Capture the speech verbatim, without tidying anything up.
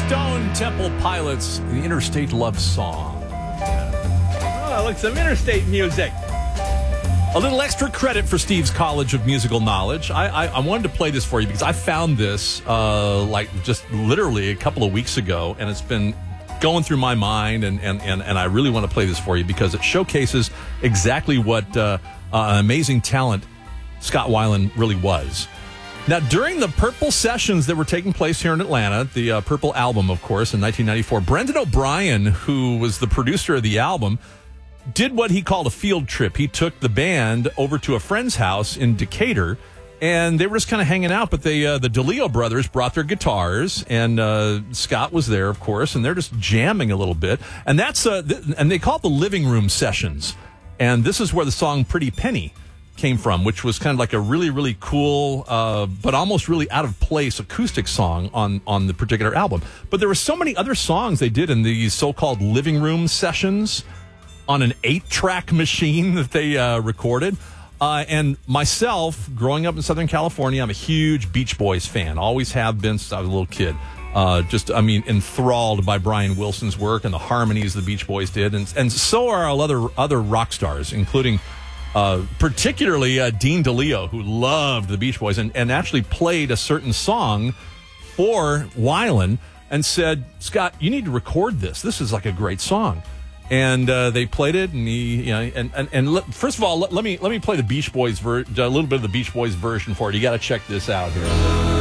Stone Temple Pilots, the Interstate Love Song. Oh, look, some interstate music. A little extra credit for Steve's College of Musical Knowledge. I, I, I wanted to play this for you because I found this uh, like just literally a couple of weeks ago, and it's been going through my mind, and, and, and, and I really want to play this for you because it showcases exactly what uh, uh, amazing talent Scott Weiland really was. Now, during the Purple sessions that were taking place here in Atlanta, the uh, Purple album, of course, in nineteen ninety-four, Brendan O'Brien, who was the producer of the album, did what he called a field trip. He took the band over to a friend's house in Decatur, and they were just kind of hanging out. But they, uh, the DeLeo brothers brought their guitars, and uh, Scott was there, of course, and they're just jamming a little bit. And that's uh, th- and they call it the living room sessions. And this is where the song "Pretty Penny" came from, which was kind of like a really, really cool, uh, but almost really out of place acoustic song on, on the particular album. But there were so many other songs they did in these so-called living room sessions on an eight-track machine that they uh, recorded. Uh, and myself, growing up in Southern California, I'm a huge Beach Boys fan. Always have been since I was a little kid. Uh, just, I mean, enthralled by Brian Wilson's work and the harmonies the Beach Boys did. And, and so are other, other rock stars, including... Uh, particularly uh, Dean DeLeo, who loved the Beach Boys and, and actually played a certain song for Weiland and said, Scott, you need to record this. This is like a great song. And uh, they played it, and he, you know, and and, and let, first of all, let, let me let me play the Beach Boys ver- a little bit of the Beach Boys version for it. You got to check this out here.